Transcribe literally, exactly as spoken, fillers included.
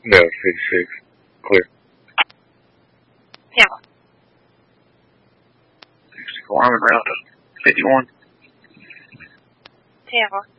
Yeah, sixty-six. Clear. Tampa. sixty-four, I'm in round fifty-one. Tampa.